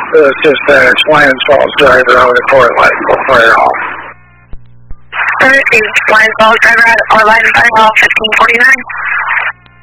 assistant Lions-Falls driver on the court line will fire off. Lions-Falls driver or line fire off 1549.